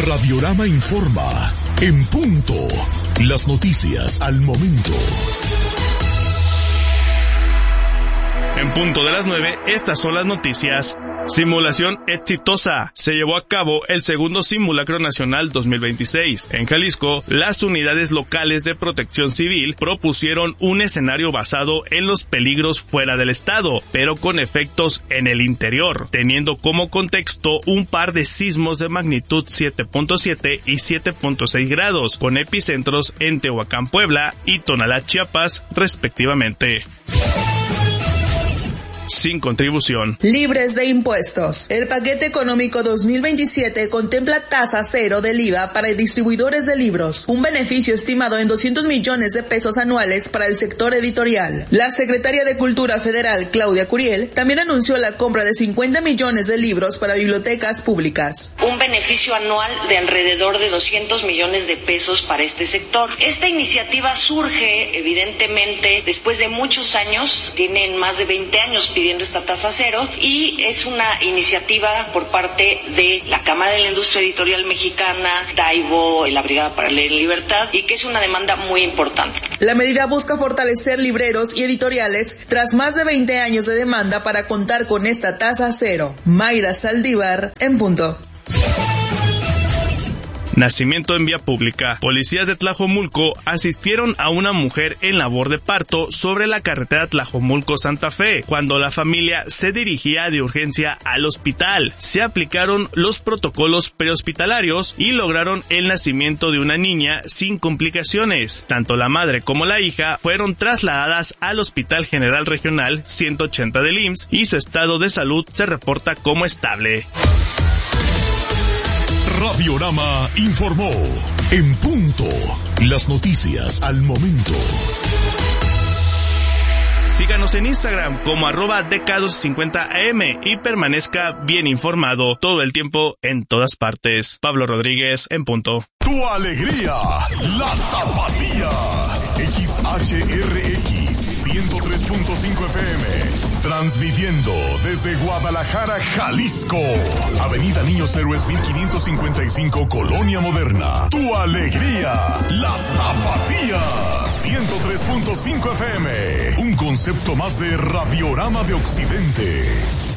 Radiorama informa, en punto, las noticias al momento. En punto de las 9, estas son las noticias. Simulación exitosa. Se llevó a cabo el segundo Simulacro Nacional 2026. En Jalisco, las unidades locales de protección civil propusieron un escenario basado en los peligros fuera del estado, pero con efectos en el interior, teniendo como contexto un par de sismos de magnitud 7.7 y 7.6 grados, con epicentros en Tehuacán, Puebla y Tonalá, Chiapas, respectivamente. Sin contribución. Libres de impuestos. El paquete económico 2027 contempla tasa cero del IVA para distribuidores de libros, un beneficio estimado en 200 millones de pesos anuales para el sector editorial. La secretaria de Cultura Federal, Claudia Curiel, también anunció la compra de 50 millones de libros para bibliotecas públicas. Un beneficio anual de alrededor de 200 millones de pesos para este sector. Esta iniciativa surge, evidentemente, después de muchos años, tienen más de 20 años pidiendo esta tasa cero, y es una iniciativa por parte de la Cámara de la Industria Editorial Mexicana, Taibo, la Brigada para Leer en Libertad, y que es una demanda muy importante. La medida busca fortalecer libreros y editoriales tras más de 20 años de demanda para contar con esta tasa cero. Mayra Saldívar, en punto. Nacimiento en vía pública. Policías de Tlajomulco asistieron a una mujer en labor de parto sobre la carretera Tlajomulco-Santa Fe, cuando la familia se dirigía de urgencia al hospital. Se aplicaron los protocolos prehospitalarios y lograron el nacimiento de una niña sin complicaciones. Tanto la madre como la hija fueron trasladadas al Hospital General Regional 180 del IMSS y su estado de salud se reporta como estable. Radiorama informó, en punto, las noticias al momento. Síganos en Instagram como @DK250AM y permanezca bien informado todo el tiempo en todas partes. Pablo Rodríguez, en punto. Tu alegría, la tapatía. XHRX 103.5 FM. Transmitiendo desde Guadalajara, Jalisco. Avenida Niños Héroes 1555, Colonia Moderna. Tu alegría, la tapatía. 103.5 FM. Un concepto más de Radiorama de Occidente.